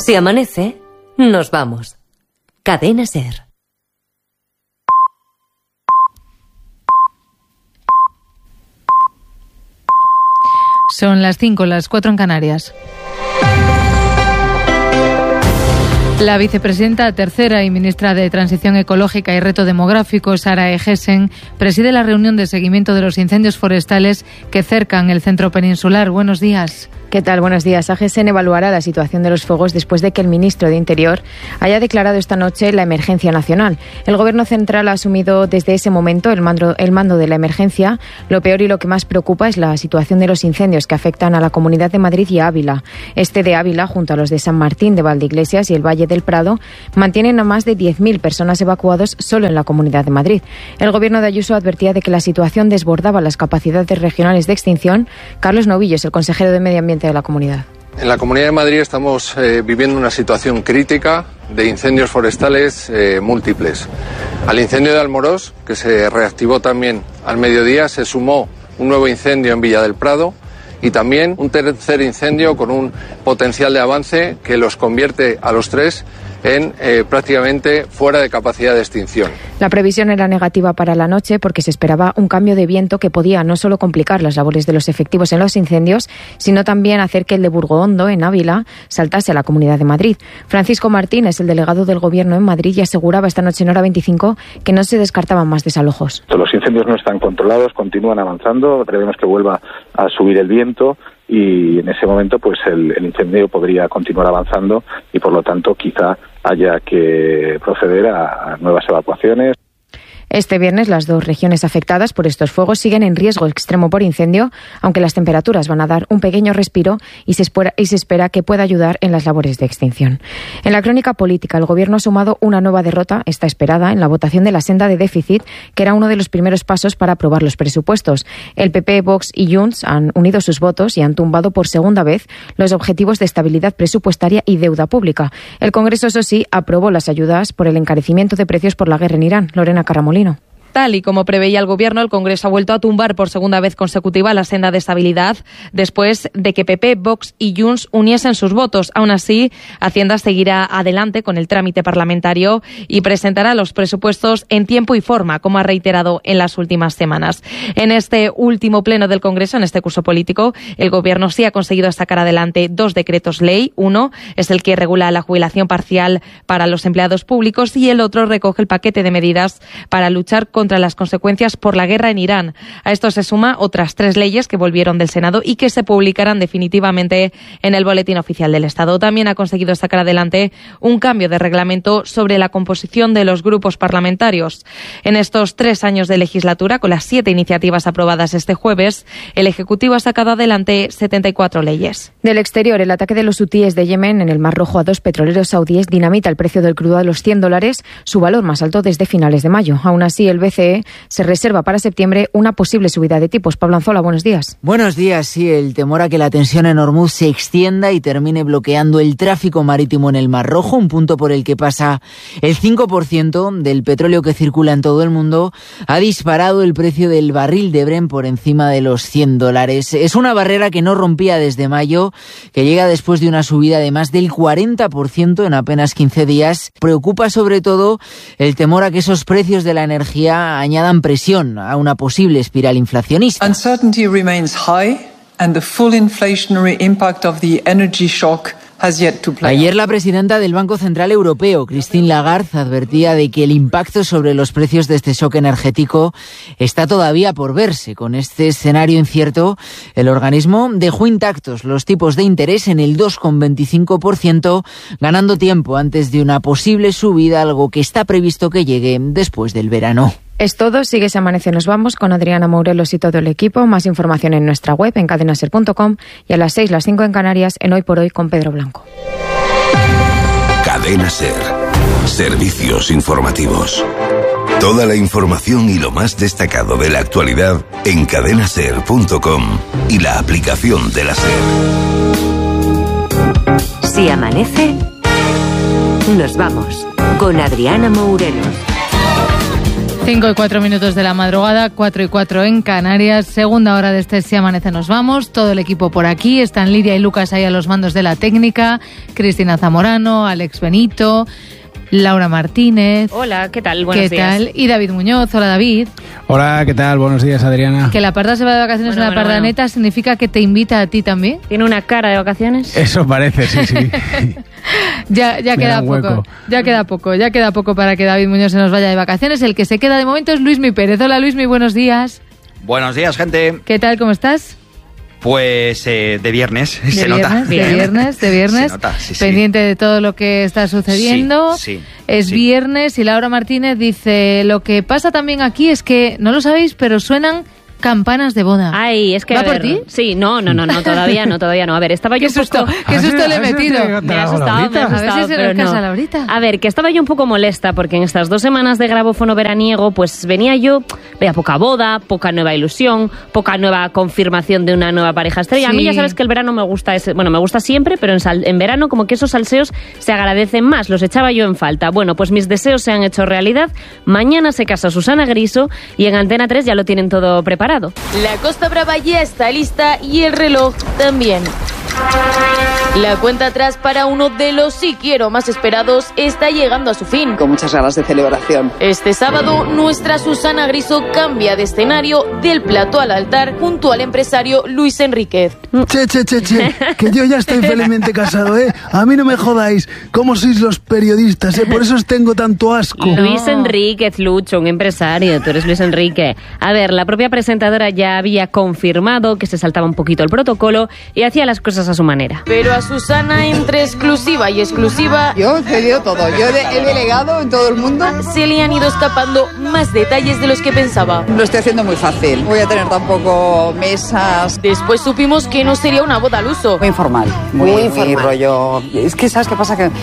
Si amanece, nos vamos. Cadena SER. Son las 5, las 4 en Canarias. La vicepresidenta tercera y ministra de Transición Ecológica y Reto Demográfico, Sara Egesen, preside la reunión de seguimiento de los incendios forestales que cercan el centro peninsular. Buenos días. ¿Qué tal? Buenos días. Agesen evaluará la situación de los fuegos después de que el ministro de Interior haya declarado esta noche la emergencia nacional. El Gobierno central ha asumido desde ese momento el mando de la emergencia. Lo peor y lo que más preocupa es la situación de los incendios que afectan a la Comunidad de Madrid y a Ávila. Este de Ávila, junto a los de San Martín, de Valdeiglesias y el Valle del Prado, mantienen a más de 10.000 personas evacuados solo en la Comunidad de Madrid. El Gobierno de Ayuso advertía de que la situación desbordaba las capacidades regionales de extinción. Carlos Novillo es el consejero de Medio Ambiente de la comunidad. En la Comunidad de Madrid estamos viviendo una situación crítica de incendios forestales múltiples. Al incendio de Almorós, que se reactivó también al mediodía, se sumó un nuevo incendio en Villa del Prado y también un tercer incendio con un potencial de avance que los convierte a los tres en prácticamente fuera de capacidad de extinción. La previsión era negativa para la noche porque se esperaba un cambio de viento que podía no solo complicar las labores de los efectivos en los incendios, sino también hacer que el de Burgohondo, en Ávila, saltase a la Comunidad de Madrid. Francisco Martín es el delegado del Gobierno en Madrid y aseguraba esta noche en Hora 25 que no se descartaban más desalojos. Los incendios no están controlados, continúan avanzando, prevemos que vuelva a subir el viento y en ese momento pues el incendio podría continuar avanzando y por lo tanto quizá haya que proceder a nuevas evacuaciones. Este viernes las dos regiones afectadas por estos fuegos siguen en riesgo extremo por incendio, aunque las temperaturas van a dar un pequeño respiro y se espera que pueda ayudar en las labores de extinción. En la crónica política, el Gobierno ha sumado una nueva derrota, esta esperada, en la votación de la senda de déficit, que era uno de los primeros pasos para aprobar los presupuestos. El PP, Vox y Junts han unido sus votos y han tumbado por segunda vez los objetivos de estabilidad presupuestaria y deuda pública. El Congreso, eso sí, aprobó las ayudas por el encarecimiento de precios por la guerra en Irán. Lorena Caramolino. Tal y como preveía el Gobierno, el Congreso ha vuelto a tumbar por segunda vez consecutiva la senda de estabilidad después de que PP, Vox y Junts uniesen sus votos. Aún así, Hacienda seguirá adelante con el trámite parlamentario y presentará los presupuestos en tiempo y forma, como ha reiterado en las últimas semanas. En este último pleno del Congreso, en este curso político, el Gobierno sí ha conseguido sacar adelante 2 decretos ley. Uno es el que regula la jubilación parcial para los empleados públicos y el otro recoge el paquete de medidas para luchar contra las consecuencias por la guerra en Irán. A esto se suma otras 3 leyes que volvieron del Senado y que se publicarán definitivamente en el Boletín Oficial del Estado. También ha conseguido sacar adelante un cambio de reglamento sobre la composición de los grupos parlamentarios. En estos 3 años de legislatura, con las 7 iniciativas aprobadas este jueves, el Ejecutivo ha sacado adelante 74 leyes. Del exterior, el ataque de los hutíes de Yemen en el Mar Rojo a 2 petroleros saudíes dinamita el precio del crudo a los $100, su valor más alto desde finales de mayo. Aún así, el BCE se reserva para septiembre una posible subida de tipos. Pablo Anzola, buenos días. Buenos días, sí, el temor a que la tensión en Hormuz se extienda y termine bloqueando el tráfico marítimo en el Mar Rojo, un punto por el que pasa el 5% del petróleo que circula en todo el mundo, ha disparado el precio del barril de Brent por encima de los $100. Es una barrera que no rompía desde mayo, que llega después de una subida de más del 40% en apenas 15 días. Preocupa sobre todo el temor a que esos precios de la energía añadan presión a una posible espiral inflacionista. Uncertainty remains high and the full inflationary impact of the energy shock has yet to play. Ayer la presidenta del Banco Central Europeo, Christine Lagarde, advertía de que el impacto sobre los precios de este shock energético está todavía por verse. Con este escenario incierto, el organismo dejó intactos los tipos de interés en el 2,25%, ganando tiempo antes de una posible subida, algo que está previsto que llegue después del verano. Es todo, sigue ese Amanece, nos vamos con Adriana Morelos y todo el equipo. Más información en nuestra web, en cadenaser.com, y a las 6, las 5 en Canarias, en Hoy por Hoy con Pedro Blanco. Cadena SER. Servicios informativos. Toda la información y lo más destacado de la actualidad en cadenaser.com y la aplicación de la SER. Si amanece, nos vamos con Adriana Morelos. 5:04 de la madrugada, 4:04 en Canarias. Segunda hora de este Si Amanece Nos Vamos. Todo el equipo por aquí. Están Lidia y Lucas ahí a los mandos de la técnica. Cristina Zamorano, Alex Benito, Laura Martínez. Hola, ¿qué tal? Buenos días. ¿Qué tal? Y David Muñoz. Hola, David. Hola, ¿qué tal? Buenos días, Adriana. Que la parda se va de vacaciones en la pardaneta significa que te invita a ti también. ¿Tiene una cara de vacaciones? Eso parece, sí. Ya queda poco. Ya queda poco para que David Muñoz se nos vaya de vacaciones. El que se queda de momento es Luismi Pérez. Hola, Luismi, buenos días. Buenos días, gente. ¿Qué tal? ¿Cómo estás? Pues de viernes, se nota. De viernes. Se nota, sí. Pendiente de todo lo que está sucediendo. Sí. Es viernes y Laura Martínez dice, lo que pasa también aquí es que, no lo sabéis, pero suenan campanas de boda. Ay, es que ¿Va por ti? Sí, no, todavía no. A ver, estaba yo un poco... ¿Qué susto le he metido? Me ha asustado, a ver si se nos casa Laurita. A ver, que estaba yo un poco molesta porque en estas 2 semanas de grabófono veraniego, pues venía yo, veía poca boda, poca nueva ilusión, poca nueva confirmación de una nueva pareja estrella. Sí. A mí ya sabes que el verano me gusta siempre, pero en verano como que esos salseos se agradecen más, los echaba yo en falta. Bueno, pues mis deseos se han hecho realidad. Mañana se casa Susana Griso y en Antena 3 ya lo tienen todo preparado. La Costa Brava ya está lista y el reloj también. La cuenta atrás para uno de los Si Quiero más esperados está llegando a su fin. Con muchas ganas de celebración. Este sábado, nuestra Susana Griso cambia de escenario del plató al altar junto al empresario Luis Enríquez. Che, que yo ya estoy felizmente casado, ¿eh? A mí no me jodáis. ¿Cómo sois los periodistas, Por eso os tengo tanto asco. Luis Enríquez, Lucho, un empresario. Tú eres Luis Enrique. A ver, la propia presentadora ya había confirmado que se saltaba un poquito el protocolo y hacía las cosas a su manera. Pero a Susana, entre exclusiva y exclusiva... Yo he cedido todo. Yo he delegado en todo el mundo. Se le han ido escapando más detalles de los que pensaba. Lo estoy haciendo muy fácil. Voy a tener tampoco mesas. Después supimos que no sería una boda al uso. Muy informal. Muy rollo... Es que, ¿sabes qué pasa? Que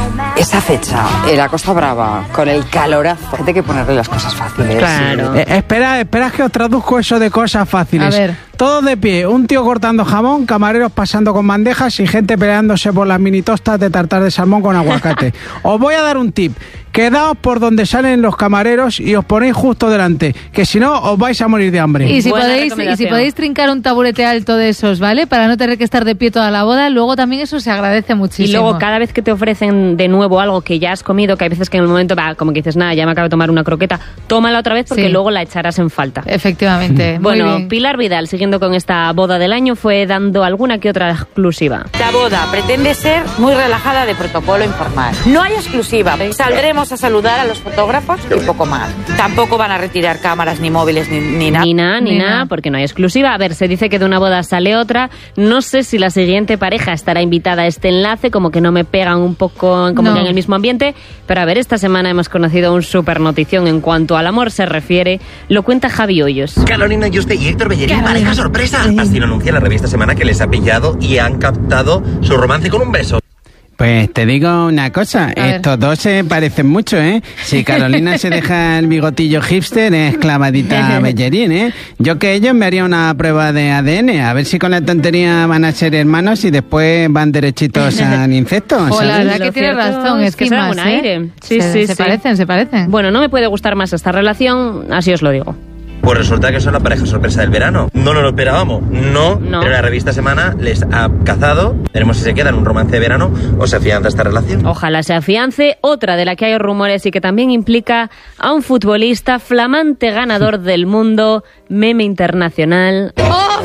esa fecha, en la Costa Brava, con el calorazo, hay que ponerle las cosas fáciles. Claro. Espera que os traduzco eso de cosas fáciles. A ver. Todos de pie, un tío cortando jamón, camareros pasando con bandejas y gente peleándose por las mini tostas de tartar de salmón con aguacate. Os voy a dar un tip. Quedaos por donde salen los camareros y os ponéis justo delante, que si no os vais a morir de hambre. Y si podéis trincar un taburete alto de esos, ¿vale? Para no tener que estar de pie toda la boda, luego también eso se agradece muchísimo. Y luego cada vez que te ofrecen de nuevo algo que ya has comido, que hay veces que en el momento como que dices, nada, ya me acabo de tomar una croqueta, tómala otra vez porque luego la echarás en falta. Efectivamente. Bueno, Pilar Vidal, siguiendo con esta boda del año, fue dando alguna que otra exclusiva. La boda pretende ser muy relajada, de protocolo informal. No hay exclusiva. Saldremos a saludar a los fotógrafos y poco más. Tampoco van a retirar cámaras, ni móviles, ni nada. Ni nada, porque no hay exclusiva. A ver, se dice que de una boda sale otra. No sé si la siguiente pareja estará invitada a este enlace, como que no me pegan un poco como que en el mismo ambiente. Pero a ver, esta semana hemos conocido un súper notición en cuanto al amor se refiere. Lo cuenta Javi Hoyos. Carolina Yuste y Héctor Bellerín, pareja sorpresa. Así lo anuncia la revista Semana, que les ha pillado y han captado su romance con un beso. Pues te digo una cosa, estos dos se parecen mucho, ¿eh? Si Carolina se deja el bigotillo hipster, es clavadita Bellerín, ¿eh? Yo que ellos me haría una prueba de ADN, a ver si con la tontería van a ser hermanos y después van derechitos al insecto. La verdad que tienes razón, es que se da un aire. Se parecen. Bueno, no me puede gustar más esta relación, así os lo digo. Pues resulta que son la pareja sorpresa del verano. No nos lo esperábamos. No. Pero la revista Semana les ha cazado. Veremos si se queda en un romance de verano o se afianza esta relación. Ojalá se afiance. Otra de la que hay rumores y que también implica a un futbolista flamante ganador del mundo, meme internacional. ¡Oh,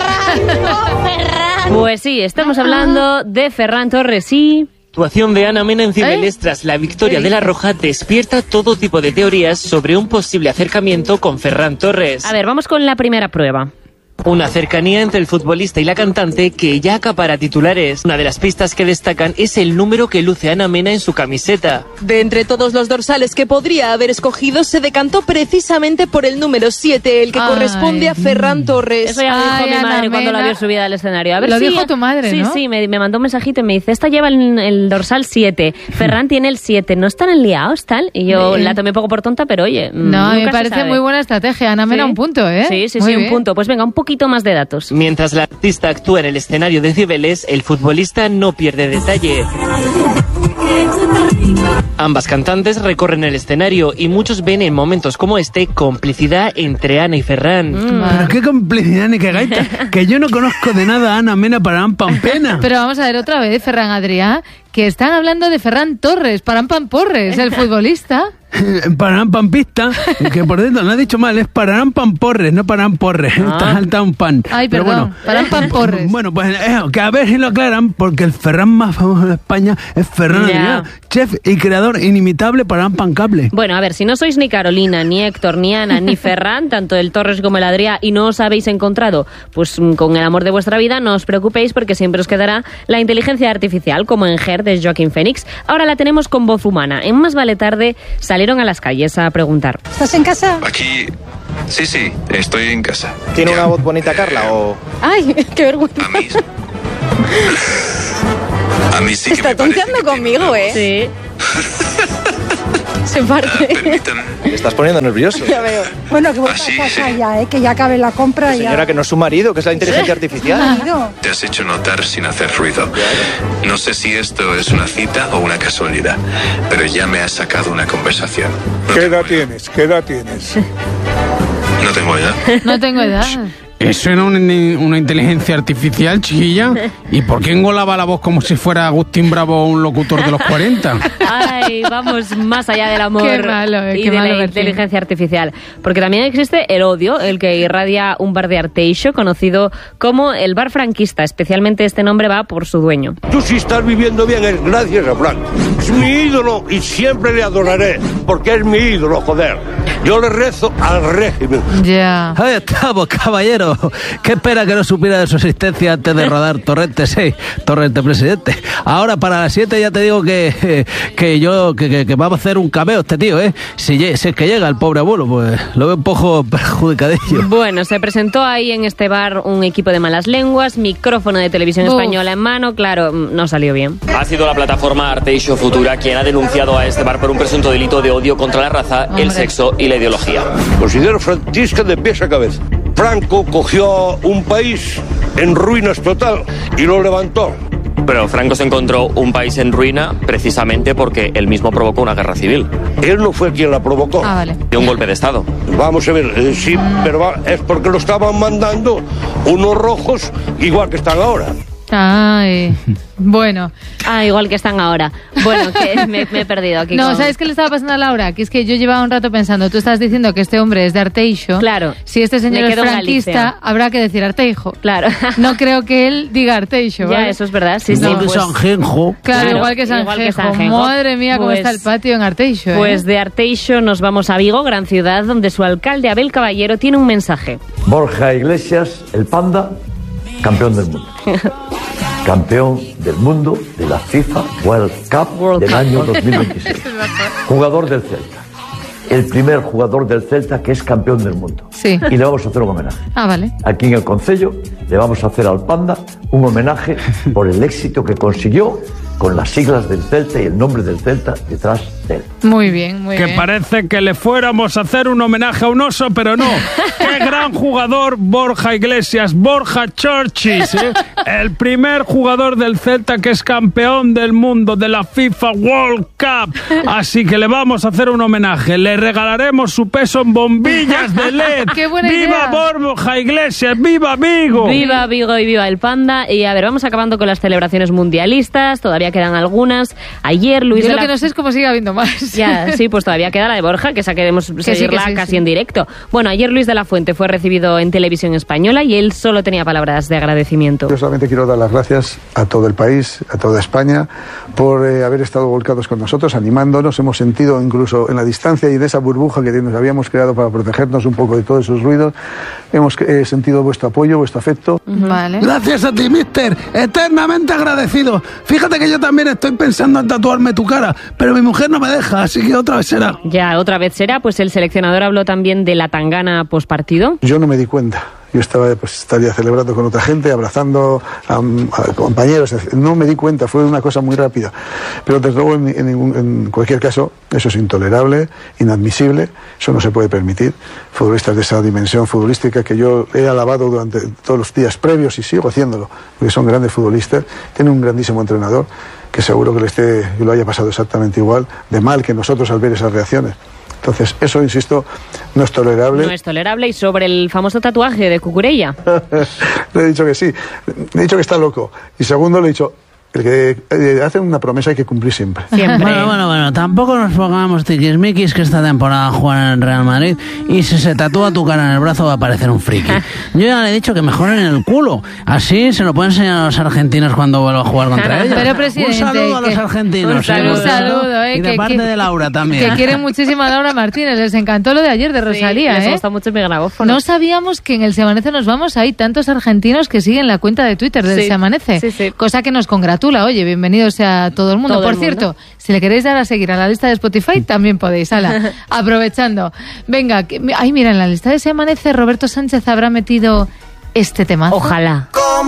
Ferran! Pues sí, estamos hablando de Ferran Torres y... La actuación de Ana Mena en Cibeles tras la victoria de la Roja despierta todo tipo de teorías sobre un posible acercamiento con Ferran Torres. A ver, vamos con la primera prueba. Una cercanía entre el futbolista y la cantante que ya acapara titulares. Una de las pistas que destacan es el número que luce Ana Mena en su camiseta. De entre todos los dorsales que podría haber escogido, se decantó precisamente por el número 7, el que corresponde a Ferran Torres. Eso ya lo dijo mi madre cuando la vio subida al escenario. A ver, lo dijo tu madre, ¿no? Sí, me mandó un mensajito y me dice, esta lleva el dorsal 7, Ferran tiene el 7, ¿no están liados, tal? Y yo la tomé un poco por tonta, pero oye, no, me parece muy buena estrategia. Ana Mena, un punto, ¿eh? Sí, un punto. Pues venga, un poquito más de datos. Mientras la artista actúa en el escenario de Cibeles, el futbolista no pierde detalle. Ambas cantantes recorren el escenario y muchos ven en momentos como este complicidad entre Ana y Ferran. Pero qué complicidad ni qué gaita, que yo no conozco de nada a Ana Mena para Pampena. Pero vamos a ver otra vez, Ferran Adrià, que están hablando de Ferran Torres, Paran Porres, el futbolista. Paran Pampista, que por dentro no ha dicho mal, es Paran Pamporres, no Paran Porres. Está saltado un pan. Ay, pero perdón, bueno, Paran Pamporres. Bueno, pues que a ver si lo aclaran, porque el Ferran más famoso de España es Ferran Adrià, chef y creador inimitable Paran Pancable. Bueno, a ver, si no sois ni Carolina, ni Héctor, ni Ana, ni Ferran, tanto el Torres como el Adrià, y no os habéis encontrado pues con el amor de vuestra vida, no os preocupéis porque siempre os quedará la inteligencia artificial, como en Her de Joaquín Phoenix. Ahora la tenemos con voz humana. En Más vale tarde salieron a las calles a preguntar. ¿Estás en casa? Aquí, sí, estoy en casa. ¿Tiene una voz bonita Carla o...? Ay, qué vergüenza. A mí sí que está tonteando conmigo, ¿eh? Sí. Se parte. Te estás poniendo nervioso. Ya veo. Bueno, que voy a casa ya, que ya acabe la compra. Señora, ya. que no es su marido, que es la inteligencia artificial. Te has hecho notar sin hacer ruido. No sé si esto es una cita o una casualidad, pero ya me has sacado una conversación. ¿Qué edad tienes? ¿Qué edad tienes? No tengo edad. No tengo edad. ¿Eso era una inteligencia artificial, chiquilla? ¿Y por qué engolaba la voz como si fuera Agustín Bravo, un locutor de los 40? Ay, vamos más allá del amor qué malo, y de la inteligencia artificial. Porque también existe el odio, el que irradia un bar de Arteixo, conocido como el bar franquista. Especialmente este nombre va por su dueño. Tú si estás viviendo bien es gracias a Franco. Es mi ídolo y siempre le adoraré, porque es mi ídolo, joder. Yo le rezo al régimen. Ya. Ahí estamos, caballero. Qué espera que no supiera de su existencia antes de rodar Torrente 6, Torrente Presidente. Ahora para las 7 ya te digo que vamos a hacer un cameo este tío, ¿eh? Si es que llega el pobre abuelo, pues lo veo un poco perjudicadillo. Bueno, se presentó ahí en este bar un equipo de malas lenguas, micrófono de Televisión Española en mano, claro, no salió bien. Ha sido la plataforma Arteixo Futura quien ha denunciado a este bar por un presunto delito de odio contra la raza, el sexo y la ideología. Considero franquista de pies a cabeza. Franco cogió un país en ruinas total y lo levantó. Pero Franco se encontró un país en ruina precisamente porque él mismo provocó una guerra civil. Él no fue quien la provocó. Ah, vale. Y un golpe de Estado. Vamos a ver, sí, pero es porque lo estaban mandando unos rojos igual que están ahora. Ay, bueno. Igual que están ahora. Bueno, que me he perdido aquí. No, ¿sabes qué le estaba pasando a Laura? Que es que yo llevaba un rato pensando, tú estás diciendo que este hombre es de Arteixo. Claro. Si este señor es franquista, habrá que decir Arteijo. Claro. No creo que él diga Arteixo, ¿vale? Ya, eso es verdad. Sí, igual que pues, Sanjenjo. Claro, igual que Sanjenjo. Madre mía, cómo está el patio en Arteixo. Pues de Arteixo nos vamos a Vigo, gran ciudad, donde su alcalde Abel Caballero tiene un mensaje. Borja Iglesias, el Panda, campeón del mundo. Campeón del mundo de la FIFA World Cup del año 2026. Jugador del Celta. El primer jugador del Celta que es campeón del mundo. Sí. Y le vamos a hacer un homenaje. Ah, vale. Aquí en el Concello le vamos a hacer al Panda un homenaje por el éxito que consiguió con las siglas del Celta y el nombre del Celta detrás de él. Muy bien, muy bien. Que parece que le fuéramos a hacer un homenaje a un oso, pero no. ¡Qué gran jugador Borja Iglesias! Borja Churchis, ¿eh? El primer jugador del Celta que es campeón del mundo de la FIFA World Cup. Así que le vamos a hacer un homenaje. Le regalaremos su peso en bombillas de LED. ¡Qué buena ¡Viva idea! Borja Iglesias! ¡Viva Vigo! ¡Viva Vigo y viva el Panda! Y a ver, vamos acabando con las celebraciones mundialistas. Todavía quedan algunas. Ayer Luis Yo de lo que no sé es cómo sigue habiendo más. Ya, sí, pues todavía queda la de Borja, que esa queremos seguirla casi en directo. Bueno, ayer Luis de la Fuente fue recibido en Televisión Española y él solo tenía palabras de agradecimiento. Yo solamente quiero dar las gracias a todo el país, a toda España, por haber estado volcados con nosotros, animándonos. Hemos sentido incluso en la distancia y en esa burbuja que nos habíamos creado para protegernos un poco de todos esos ruidos, hemos sentido vuestro apoyo, vuestro afecto. Vale. Gracias a ti, mister. Eternamente agradecido. Fíjate que yo también estoy pensando en tatuarme tu cara, pero mi mujer no me deja, así que otra vez será. Ya, otra vez será. Pues el seleccionador habló también de la tangana postpartido. Yo no me di cuenta. Yo estaría celebrando con otra gente, abrazando a compañeros. No me di cuenta, fue una cosa muy rápida. Pero desde luego, en cualquier caso, eso es intolerable, inadmisible, eso no se puede permitir. Futbolistas de esa dimensión futbolística que yo he alabado durante todos los días previos y sigo haciéndolo, porque son grandes futbolistas, tienen un grandísimo entrenador, que seguro que lo haya pasado exactamente igual de mal que nosotros al ver esas reacciones. Entonces, eso, insisto, no es tolerable. No es tolerable. Y sobre el famoso tatuaje de Cucurella. Le he dicho que sí. Le he dicho que está loco. Y segundo, le he dicho, el que hace una promesa hay que cumplir siempre. Bueno, tampoco nos pongamos tiquismiquis, que esta temporada juegan en el Real Madrid y si se tatúa tu cara en el brazo va a parecer un friki. Yo ya le he dicho que mejoren el culo, así se lo pueden enseñar a los argentinos cuando vuelva a jugar contra ellos. Pero, presidente, un saludo a los argentinos. Un saludo, y de parte de Laura también. Que quieren muchísimo a Laura Martínez. Les encantó lo de ayer de Rosalía. Les gusta mucho mi grabófono. No sabíamos que en el Se Amanece Nos Vamos hay tantos argentinos que siguen la cuenta de Twitter del Se Amanece. Sí. Cosa que nos congratula. Oye, bienvenido sea todo el mundo. Por cierto, si le queréis dar a seguir a la lista de Spotify, también podéis. Aprovechando. Venga, mira, en la lista de Se Amanece Roberto Sánchez habrá metido este tema. Ojalá.